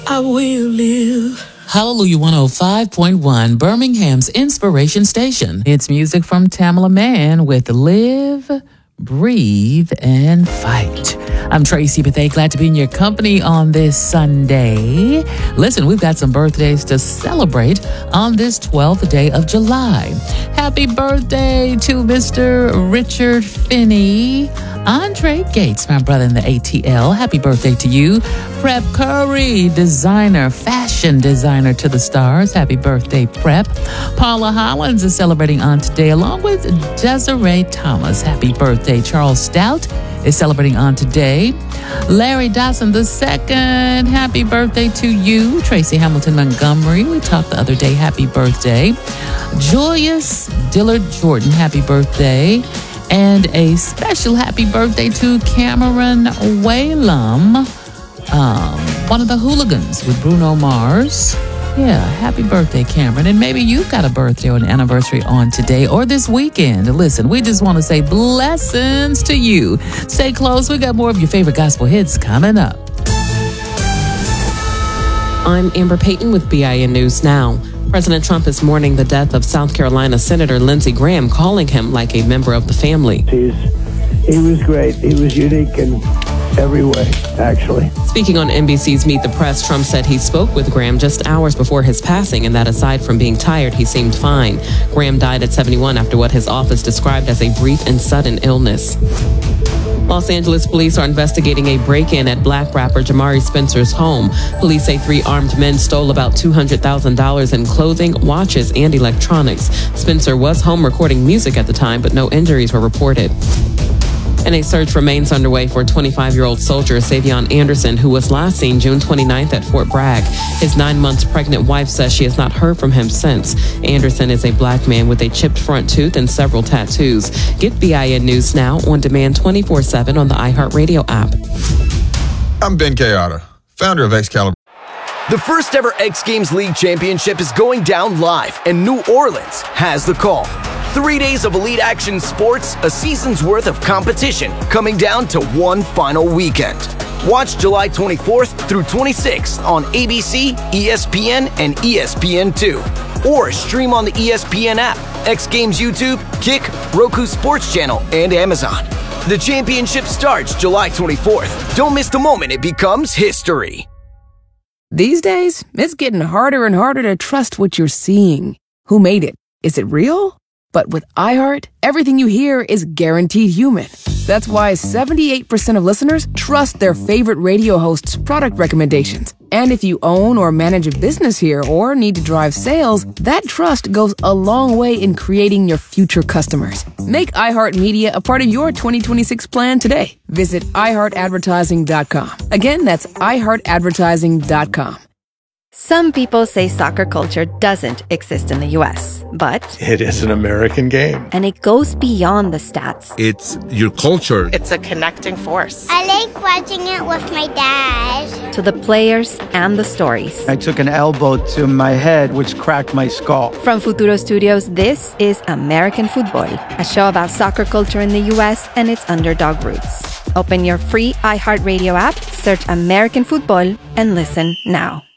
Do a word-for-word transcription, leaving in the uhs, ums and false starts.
I will live. Hallelujah one oh five point one, Birmingham's Inspiration Station. It's music from Tamala Mann with Live, Breathe, and Fight. I'm Tracy Bethea, glad to be in your company on this Sunday. Listen, we've got some birthdays to celebrate on this twelfth day of July. Happy birthday to Mister Richard Finney. Andre Gates, my brother in the A T L. Happy birthday to you. Prep Curry, designer, fashion designer to the stars. Happy birthday, Prep. Paula Hollins is celebrating on today, along with Desiree Thomas. Happy birthday. Charles Stout is celebrating on today. Larry Dawson the second, happy birthday to you. Tracy Hamilton Montgomery, we talked the other day, happy birthday. Joyous Dillard Jordan, happy birthday. And a special happy birthday to Cameron Whalum, um, one of the hooligans with Bruno Mars. Yeah, happy birthday, Cameron. And maybe you've got a birthday or an anniversary on today or this weekend. Listen, we just want to say blessings to you. Stay close. We got more of your favorite gospel hits coming up. I'm Amber Payton with B I N News Now. President Trump is mourning the death of South Carolina Senator Lindsey Graham, calling him like a member of the family. He's, he was great. He was unique in every way, actually. Speaking on N B C's Meet the Press, Trump said he spoke with Graham just hours before his passing and that aside from being tired, he seemed fine. Graham died at seventy-one after what his office described as a brief and sudden illness. Los Angeles police are investigating a break-in at black rapper Jamari Spencer's home. Police say three armed men stole about two hundred thousand dollars in clothing, watches, and electronics. Spencer was home recording music at the time, but no injuries were reported. And a search remains underway for twenty-five-year-old soldier Savion Anderson, who was last seen June twenty-ninth at Fort Bragg. His nine months pregnant wife says she has not heard from him since. Anderson is a black man with a chipped front tooth and several tattoos. Get B I N News Now on demand twenty-four seven on the iHeartRadio app. I'm Ben Kayada, founder of Excalibur. The first ever X Games League Championship is going down live, and New Orleans has the call. Three days of elite action sports, a season's worth of competition, coming down to one final weekend. Watch July twenty-fourth through twenty-sixth on A B C, E S P N, and E S P N two. Or stream on the E S P N app, X Games YouTube, Kick, Roku Sports Channel, and Amazon. The championship starts July twenty-fourth. Don't miss the moment it becomes history. These days, it's getting harder and harder to trust what you're seeing. Who made it? Is it real? But with iHeart, everything you hear is guaranteed human. That's why seventy-eight percent of listeners trust their favorite radio host's product recommendations. And if you own or manage a business here or need to drive sales, that trust goes a long way in creating your future customers. Make iHeartMedia a part of your twenty twenty-six plan today. Visit i heart advertising dot com. Again, that's i heart advertising dot com. Some people say soccer culture doesn't exist in the U S, but it is an American game. And it goes beyond the stats. It's your culture. It's a connecting force. I like watching it with my dad. To the players and the stories. I took an elbow to my head, which cracked my skull. From Futuro Studios, this is American Football, a show about soccer culture in the U S and its underdog roots. Open your free iHeartRadio app, search American Football, and listen now.